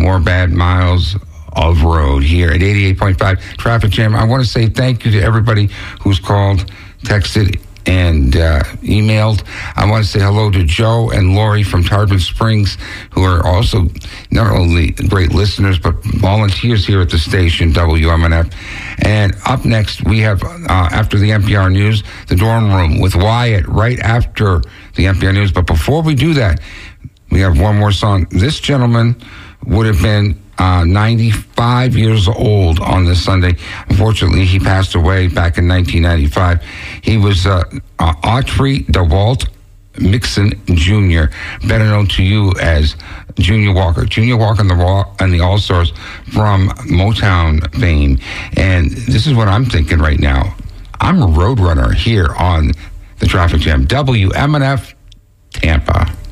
more bad miles of road here at 88.5 Traffic Jam. I want to say thank you to everybody who's called, texted, and emailed. I want to say hello to Joe and Lori from Tarpon Springs, who are also not only great listeners, but volunteers here at the station, WMNF. And up next, we have, after the NPR News, the Dorm Room with Wyatt right after the NPR News. But before we do that, we have one more song. This gentleman would have been 95 years old on this Sunday. Unfortunately, he passed away back in 1995. He was Autry DeWalt Mixon Jr., better known to you as Junior Walker. Junior Walker and the All-Stars from Motown fame. And this is what I'm thinking right now. I'm a road runner here on the Traffic Jam. WMNF Tampa.